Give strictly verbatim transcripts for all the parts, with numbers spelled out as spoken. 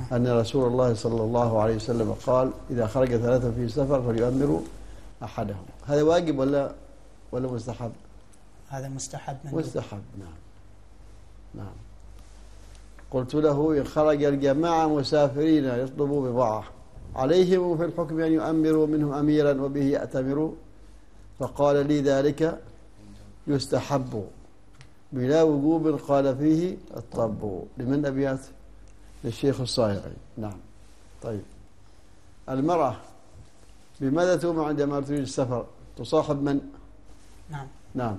أن رسول الله صلى الله عليه وسلم قال إذا خرج ثلاثة في سفر فليؤمروا أحدهم. هذا واجب ولا ولا مستحب؟ هذا مستحب منه. مستحب، نعم نعم. قلت له إن خرج الجماعة مسافرين يطلبوا بضاعة عليهم في الحكم أن يؤمروا منهم أميرا وبه يأتمروا، فقال لي ذلك يستحب بلا وجوب قال فيه الطب. لمن أبيات؟ للشيخ الصايغي. نعم. طيب، المرأة بماذا تؤمر عندما تريد السفر؟ تصاحب من؟ نعم نعم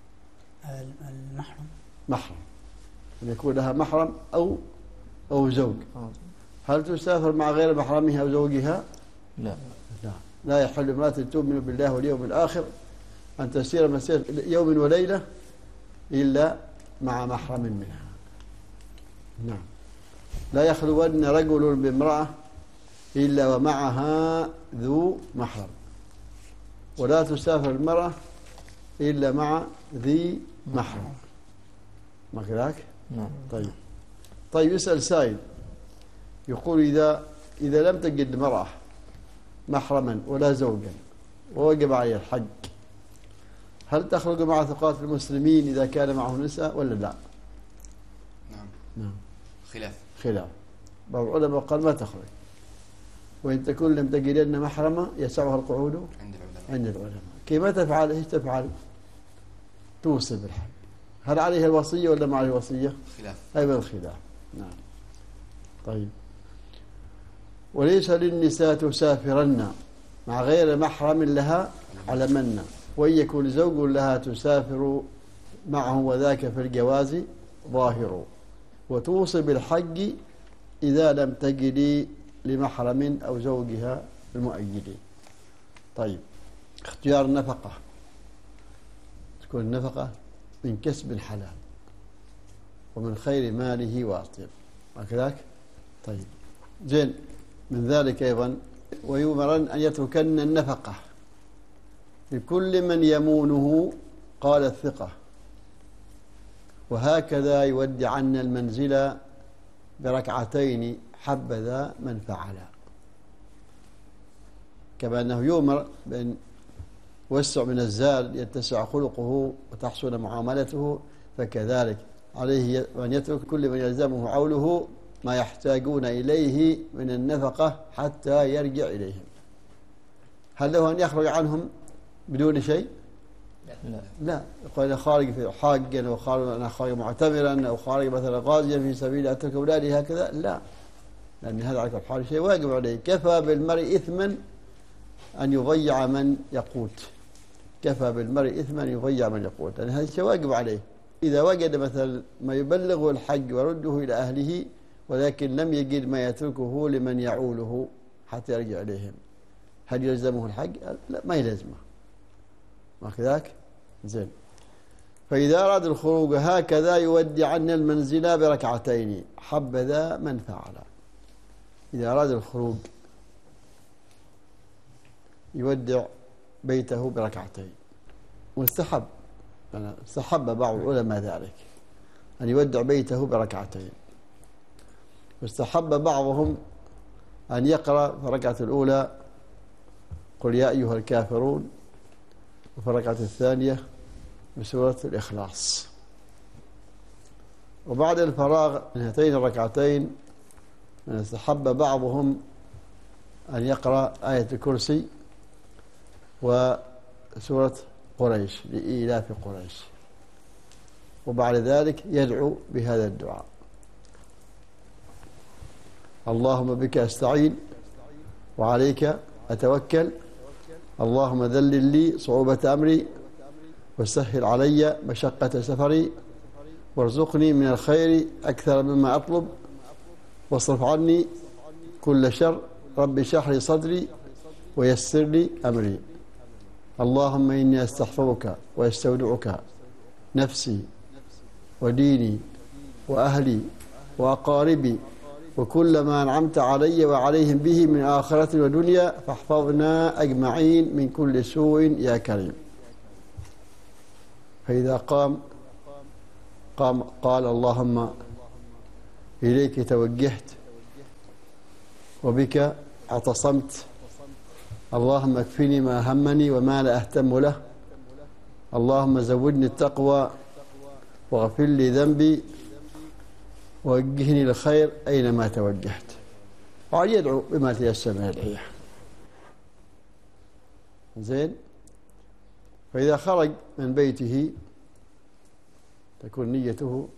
المحرم. محرم، أن يكون لها محرم أو أو زوج. هل تسافر مع غير محرمها أو زوجها؟ لا لا لا يحل امرأة تؤمن بالله واليوم الآخر أن تسير مسيرة يوم وليلة إلا مع محرم منها. نعم. لا يخلون رجل بامرأة إلا ومعها ذو محرم، ولا تسافر المرأة إلا مع ذي محرم. ما كذاك؟ نعم. طيب طيب يسأل سائل يقول إذا إذا لم تجد المرأة محرما ولا زوجا ووجب عليها الحج، هل تخرج مع ثقات المسلمين إذا كان معه نساء ولا لا؟ نعم نعم خلاف خلاف. بعض العلماء قال ما تخرج، وإن تكون لم تجدن محرما يسعها القعود عند العلماء. عند العلماء. كيف تفعل؟ ايش تفعل؟ توصي بالحج. هل عليها الوصية ولا ما عليها الوصية؟ خلاف. أيضا الخلاف. نعم. طيب، وليس للنساء تسافرن مع غير محرم لها على من، وإن يكون زوج لها تسافر معه وذاك في الجواز ظاهر، وتوصي بالحج إذا لم تجد لمحرم أو زوجها المؤيد. طيب، اختيار النفقة تكون النفقة من كسب حلال ومن خير ماله وأطيب، وكذلك. طيب زين. من ذلك أيضا ويؤمرن أن يتركن النفقة لكل من يمونه قال الثقة، وهكذا يودعن المنزل بركعتين حبذا من فعل. كما أنه يؤمر بأن يوسع من الزاد يتسع خلقه وتحسن معاملته، فكذلك عليه أن يترك كل من يلزمه عوله ما يحتاجون إليه من النفقة حتى يرجع إليهم. هل له أن يخرج عنهم بدون شيء؟ لا لا. يقول خارج في حاجا أو خارج أنا خارج معتمرا أو خارج مثلا غازيا في سبيل أترك أولادي هكذا، لا، لأن هذا على كل حال شيء واجب عليه. كفى بالمرء إثما أن يضيع من يقوت. كفى بالمرء إثما أن يضيع من يقوت، لأن هذا شيء واجب عليه. إذا وجد مثلا ما يبلغه الحج ورده إلى أهله ولكن لم يجد ما يتركه لمن يعوله حتى يرجع إليهم، هل يلزمه الحج؟ لا، ما يلزمه. وكذاك زين. فإذا أراد الخروج هكذا يودعن المنزل بركعتين حبذا من فعل. إذا أراد الخروج يودع بيته بركعتين، مستحب. أنا استحب بعض العلماء ذلك أن يودع بيته بركعتين، واستحب بعضهم أن يقرأ في الركعة الأولى قل يا أيها الكافرون، وفي الركعة الثانية بسورة الإخلاص. وبعد الفراغ من هاتين الركعتين استحب بعضهم أن يقرأ آية الكرسي وسورة قريش لإيلاف قريش، وبعد ذلك يدعو بهذا الدعاء: اللهم بك أستعين وعليك أتوكل، اللهم ذلل لي صعوبة أمري وسهل علي مشقة سفري، وارزقني من الخير أكثر مما أطلب، واصرف عني كل شر، رب اشرح لي صدري ويسر لي أمري، اللهم إني أستحفظك وأستودعك نفسي وديني وأهلي وأقاربي وكل ما أنعمت علي وعليهم به من آخرة ودنيا، فاحفظنا أجمعين من كل سوء يا كريم. فإذا قام قام قال: اللهم إليك توجهت وبك اعتصمت، اللهم اكفني ما همني وما لا أهتم له، اللهم زودني التقوى واغفر لي ذنبي ووجهني للخير أينما توجهت. وعلى يدعو بما تيسر من الأدعية. زين. فإذا خرج من بيته تكون نيته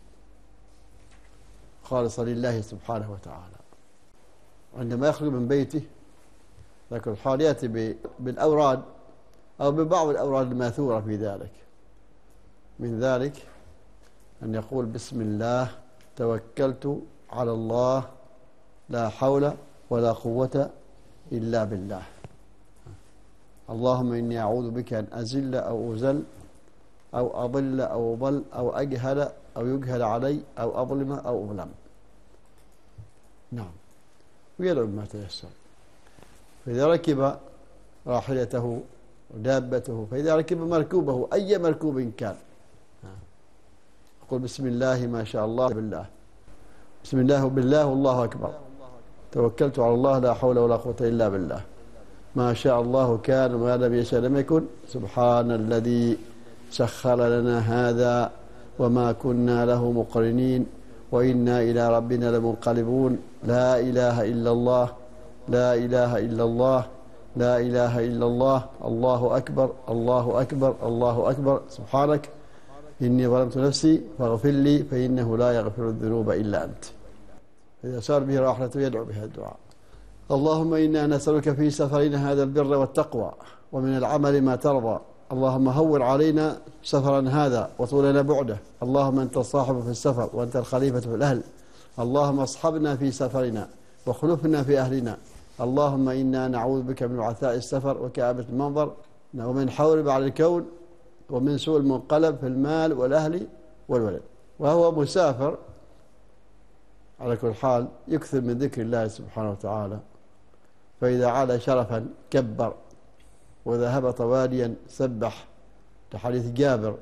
خالصة لله سبحانه وتعالى. عندما يخرج من بيته ذكر الحال يأتي بالأوراد أو ببعض الأوراد الماثورة في ذلك. من ذلك أن يقول بسم الله توكلت على الله لا حول ولا قوة إلا بالله. اللهم إني أعوذ بك أن أزل أو أزل أو أضل أو أضل أو أجهل أو يجهل علي أو أظلم أو أظلم. نعم. ويدعو بما تيسر. فإذا ركب راحلته ودابته، فإذا ركب مركوبه أي مركوب كان يقول بسم الله ما شاء الله بالله، بسم الله بالله والله أكبر، توكلت على الله لا حول ولا قوة إلا بالله، ما شاء الله كان وما لم يشاء لم يكن، سبحان الذي سخر لنا هذا وما كنا له مقرنين وإنا إلى ربنا لمنقلبون، لا إله إلا الله لا إله إلا الله لا إله إلا الله، الله أكبر الله أكبر الله أكبر، سبحانك إني ظلمت نفسي فاغفر لي فإنه لا يغفر الذنوب إلا أنت. إذا سار به راحلته يدعو بها الدعاء. اللهم إنا نسألك في سفرنا هذا البر والتقوى ومن العمل ما ترضى، اللهم هون علينا سفرا هذا وطولنا بعده، اللهم أنت الصاحب في السفر وأنت الخليفة في الأهل، اللهم اصحبنا في سفرنا واخلفنا في أهلنا، اللهم إنا نعوذ بك من وعثاء السفر وكآبة المنظر ومن حول بعد الكون ومن سوء المنقلب في المال والأهل والولد. وهو مسافر على كل حال يكثر من ذكر الله سبحانه وتعالى، فإذا عاد شرفا كبر، وإذا هبط واديا سبح، لحديث جابر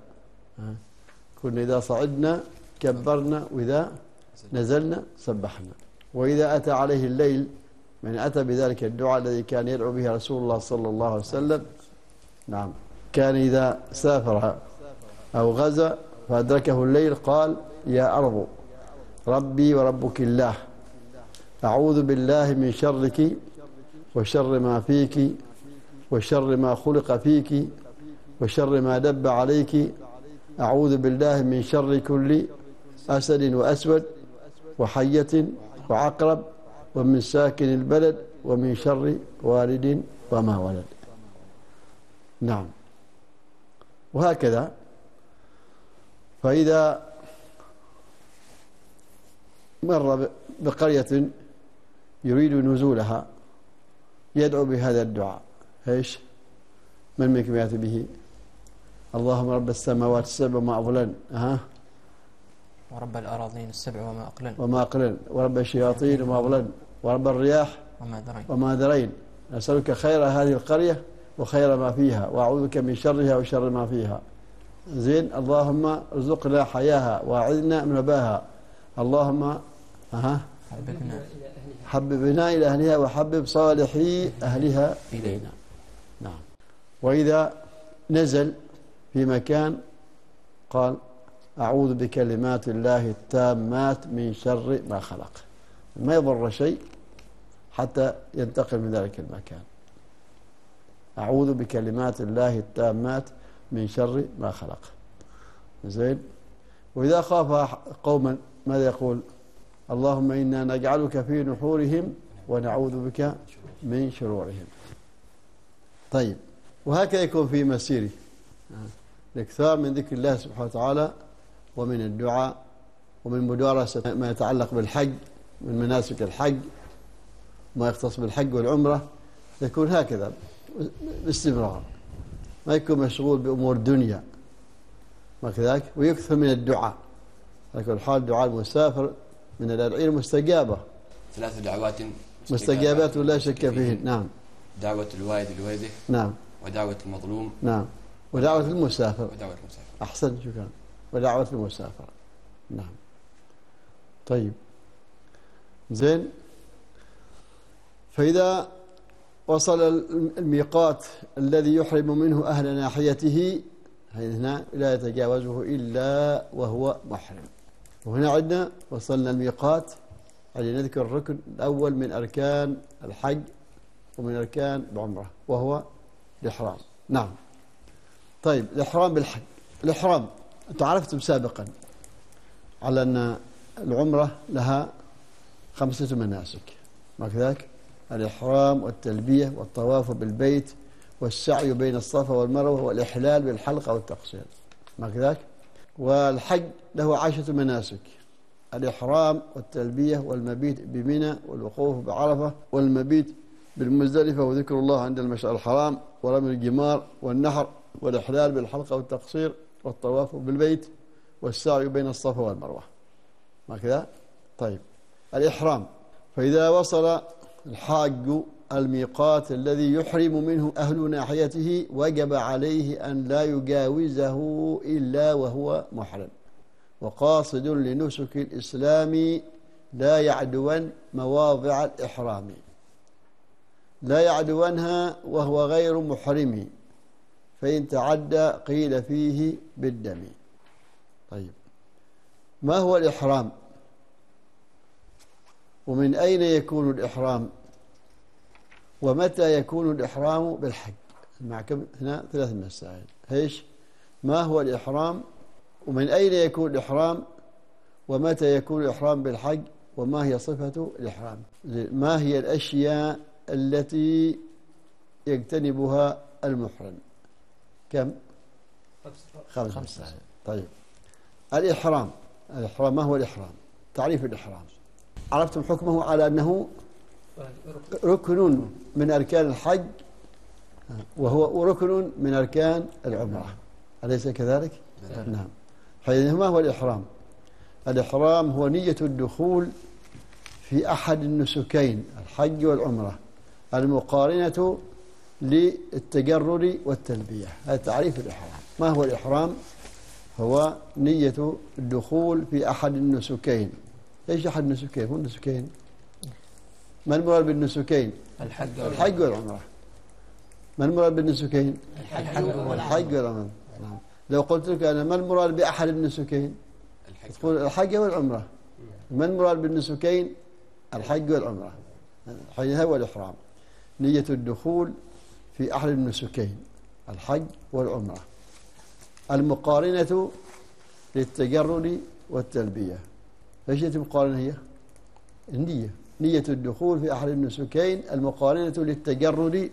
كنا إذا صعدنا كبرنا وإذا نزلنا سبحنا. وإذا أتى عليه الليل من أتى بذلك الدعاء الذي كان يدعو به رسول الله صلى الله عليه وسلم. نعم. كان إذا سافر أو غزا فأدركه الليل قال يا أرض ربي وربك الله، أعوذ بالله من شرك وشر ما فيك وشر ما خلق فيك وشر ما دب عليك، أعوذ بالله من شر كل أسد وأسود وحية وعقرب ومن ساكن البلد ومن شر والد وما ولد. نعم. وهكذا. فإذا مر بقرية يريد نزولها يدعو بهذا الدعاء. ايش؟ من منكم يأتي به؟ اللهم رب السماوات السبع وما أضلن، أها، ورب الأراضين السبع وما أقلن وما أقلن، ورب الشياطين وما أضلن، ورب الرياح وما ذرين وما ذرين، نسألك خير هذه القرية وخير ما فيها وأعوذ بك من شرها وشر ما فيها. زين. اللهم ارزقنا حياها وأعذنا من وباها، اللهم أها حببنا حببنا إلى أهلها وحبب صالحي أهلها إلينا. نعم. وإذا نزل في مكان قال أعوذ بكلمات الله التامات من شر ما خلق، ما يضر شيء حتى ينتقل من ذلك المكان. أعوذ بكلمات الله التامات من شر ما خلق. زين. وإذا خاف قوما ماذا يقول؟ اللهم إنا نجعلك في نحورهم ونعوذ بك من شرورهم. طيب. وهكذا يكون في مسيره الاكثار من ذكر الله سبحانه وتعالى ومن الدعاء ومن مدارسة ما يتعلق بالحج من مناسك الحج ما يختص بالحج والعمرة، يكون هكذا باستمرار، ما يكون مشغول بأمور الدنيا ما كذلك. ويكثر من الدعاء، لكن حال دعاء المسافر من الأدعية المستجابة، ثلاث دعوات مستجابات لا شك فيهن. نعم. دعوة الوالد لولده، نعم، ودعوة المظلوم، نعم، ودعوة المسافر. ودعوة المسافر. أحسن، شكرا. ودعوة المسافر. نعم. طيب. زين. فإذا وصل الميقات الذي يحرم منه أهل ناحيته هنا لا يتجاوزه إلا وهو محرم. وهنا عندنا وصلنا الميقات على نذكر الركن الأول من أركان الحج ومن أركان العمرة وهو الإحرام. نعم. طيب الإحرام بالحج. الإحرام أنتم عرفتم سابقا على أن العمرة لها خمسة مناسك ما كذلك؟ الإحرام والتلبية والطواف بالبيت والسعي بين الصفا والمروة والإحلال بالحلق أو التقصير ما كذلك؟ والحج له عشرة مناسك: الإحرام والتلبية والمبيت بمنى والوقوف بعرفة والمبيت بالمزدلفة وذكر الله عند المشعر الحرام ورمي الجمار والنحر والإحلال بالحلق أو التقصير والطواف بالبيت والسعي بين الصفا والمروة ما كذا؟ طيب الإحرام، فإذا وصل الحاج الميقات الذي يحرم منه أهل ناحيته وجب عليه أن لا يجاوزه إلا وهو محرم وقاصد لنسك الإسلام لا يعدون مواضع الإحرام، لا يعدونها وهو غير محرم، فإن تعدى قيل فيه بالدم. طيب ما هو الإحرام؟ ومن أين يكون الإحرام؟ ومتى يكون الإحرام بالحج؟ معكم هنا ثلاث مسائل. ايش؟ ما هو الإحرام؟ ومن أين يكون الإحرام؟ ومتى يكون الإحرام بالحج؟ وما هي صفة الإحرام؟ ما هي الأشياء التي يجتنبها المحرم؟ كم؟ خمس مسائل. طيب الإحرام، الإحرام ما هو الإحرام؟ تعريف الإحرام عرفتم حكمه على أنه ركن من أركان الحج وهو ركن من أركان العمرة، أليس كذلك؟ نعم. حيث ما هو الإحرام؟ الإحرام هو نية الدخول في أحد النسكين الحج والعمرة المقارنة للتجرد والتلبية. هذا تعريف الإحرام. ما هو الإحرام؟ هو نية الدخول في أحد النسكين. ايش أحد النسكين؟ هو النسكين. ما المراد بالنسكين؟ الحج الحج والعمرة. ما المراد بالنسكين؟ الحج الحج والعمرة. نعم. لو قلت لك أنا ما المراد بأحد النسكين؟ تقول الحج والعمرة. ما المراد بالنسكين؟ الحج والعمرة. هذا هو الإحرام، نية الدخول في أحد النسكين الحج والعمرة المقارنة للتجرد والتلبية. ايش المقارنة هي؟ النية، نية الدخول في أحد النسكين المقارنة للتجرد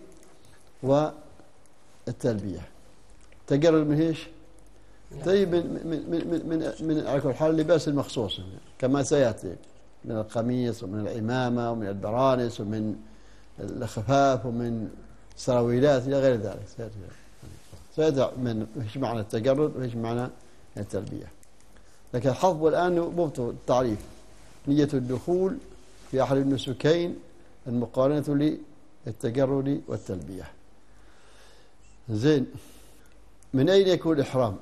والتلبية. تجرد من ايش؟ طيب من من من من من على كل حال لباس المخصوص كما سيأتي، من القميص ومن العمامة ومن البرانس ومن الخفاف ومن سراويلات إلى غير ذلك. سيأتي سيأتي من ايش معنى التجرد وايش معنى التلبية. لكن الحظ الآن مبطل التعريف، نية الدخول في أحد النسكين المقارنة للتجرد والتلبية. زين، من أين يكون الإحرام؟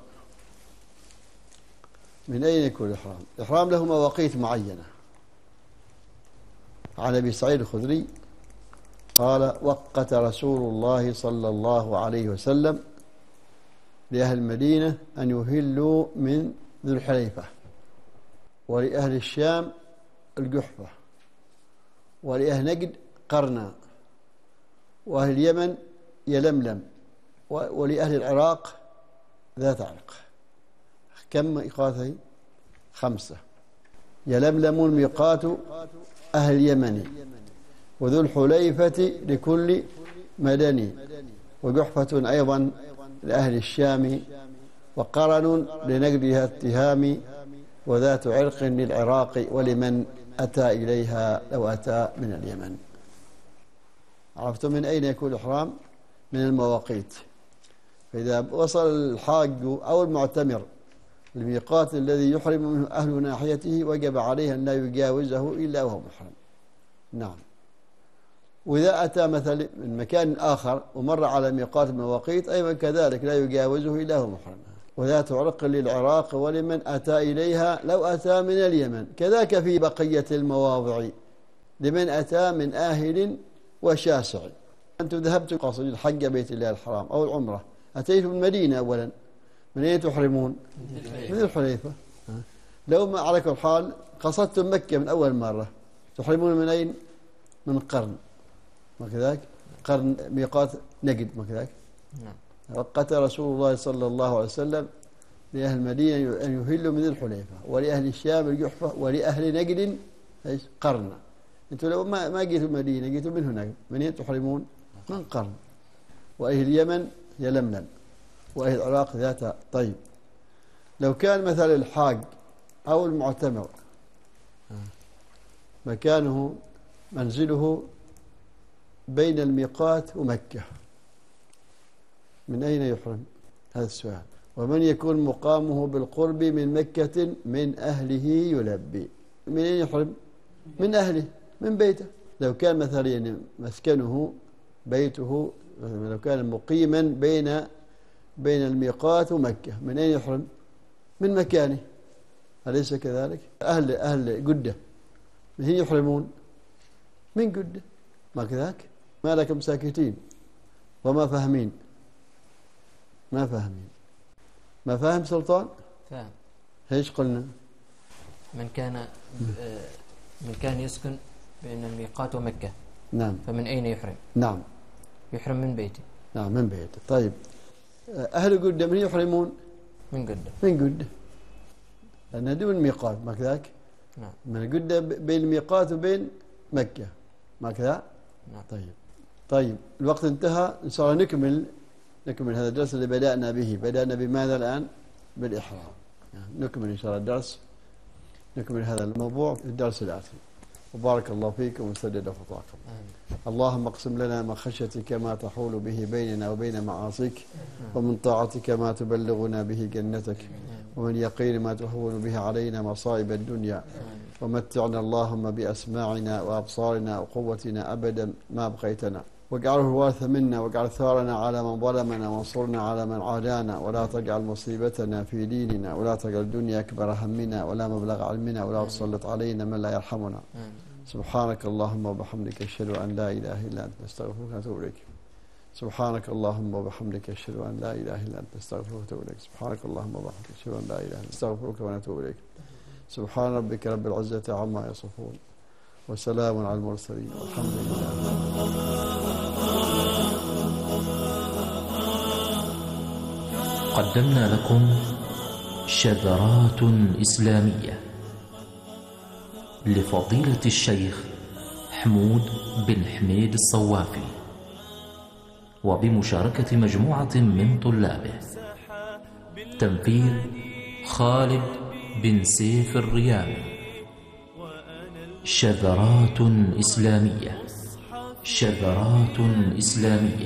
من أين يكون الإحرام؟ الإحرام له مواقيت معينة. عن أبي سعيد الخدري قال: وقت رسول الله صلى الله عليه وسلم لأهل المدينة أن يهلوا من ذو الحليفة، ولأهل الشام الجحفة، ولأهل نجد قرنا، وأهل اليمن يلملم، ولأهل العراق ذات عرق. كم ميقات؟ خمسة. يلملم ميقات أهل اليمن، وذو الحليفة لكل مدني، وجحفة أيضا لأهل الشام، وقرن لنجدها التهام، وذات عرق للعراق ولمن أتى إليها لو أتى من اليمن. عرفتم من أين يكون الإحرام؟ من المواقيت. فإذا وصل الحاج أو المعتمر الميقات الذي يحرم منه أهل ناحيته وجب عليه أن لا يجاوزه إلا وهو محرم. نعم. وإذا أتى مثلا من مكان آخر ومر على ميقات المواقيت أيضا كذلك لا يجاوزه إلا وهو محرم. وذات عرق للعراق ولمن أتى إليها لو أتى من اليمن. كذاك في بقية المواضع لمن أتى من آهل وشاسع. أنتم ذهبتم قاصدين حج بيت الله الحرام أو العمرة، أتيتم المدينة أولا، من أين تحرمون؟ من الحليفة. لو ما على كل حال قصدتم مكة من أول مرة، تحرمون من أين؟ من قرن، ما كذاك؟ قرن ميقات نجد، ما كذاك؟ وقت رسول الله صلى الله عليه وسلم لأهل المدينة أن يهلوا من الحليفة، ولأهل الشام الجحفة، ولأهل نجد ايش؟ قرن. أنتم لو ما ما جيتوا المدينة، جيتوا من هناك، من أين تحرمون؟ من قرن. وأهل اليمن يلملم، وأهل العراق ذات. طيب لو كان مثلا الحاج أو المعتمر مكانه منزله بين الميقات ومكة، من أين يحرم؟ هذا السؤال. ومن يكون مقامه بالقرب من مكة من أهله يلبي، من أين يحرم؟ من أهله، من بيته. لو كان مثلا يعني مسكنه بيته، لو كان مقيما بين بين الميقات ومكة، من أين يحرم؟ من مكانه، أليس كذلك؟ أهل أهل جدة من أين يحرمون؟ من جدة، ما كذاك؟ ما لكم ساكتين وما فاهمين؟ ما فاهمين. ما فاهم سلطان؟ فاهم. ايش قلنا؟ من كان آه، من كان يسكن بين الميقات ومكة، نعم، فمن أين يحرم؟ نعم، يحرم من بيته. نعم، من بيته. طيب أهل جدة من يحرمون؟ من جدة. من جدة، لأن دون الميقات، ما كذاك؟ نعم. من جدة بين الميقات وبين مكة، ما كذا؟ نعم. طيب طيب الوقت انتهى، إن شاء الله نكمل نكمل هذا الدرس اللي بدأنا به. بدأنا بماذا الآن؟ بالإحرام. يعني نكمل إن شاء الله الدرس، نكمل هذا الموضوع في الدرس الآتي. وبارك الله فيكم وسدد خطاكم. اللهم اقسم لنا من خشيتك ما تحول به بيننا وبين معاصيك، ومن طاعتك ما تبلغنا به جنتك، ومن يقين ما تهون به علينا مصائب الدنيا، ومتعنا اللهم بأسماعنا وأبصارنا وقوتنا أبدا ما أبقيتنا، واجعله الوارث منا، واجعل ثارنا على من ظلمنا، وانصرنا على من عادانا، ولا تجعل مصيبتنا في ديننا، ولا تجعل الدنيا أكبر همنا ولا مبلغ علمنا، ولا تسلط علينا من لا يرحمنا. سبحانك اللهم وبحمدك أشهد أن لا إله إلا أنت نستغفرك ونتوب إليك. سبحانك اللهم وبحمدك أشهد أن لا إله إلا أنت نستغفرك ونتوب إليك. سبحانك اللهم وبحمدك أشهد أن لا إله إلا أنت نستغفرك ونتوب إليك. سبحان ربك رب العزة عما يصفون، وسلام على المرسلين، والحمد لله. قدمنا لكم شذرات إسلامية لفضيلة الشيخ حمود بن حميد الصوافي، وبمشاركة مجموعة من طلابه. تنفيذ خالد بن سيف الريامي. شذرات إسلامية، شذرات إسلامية.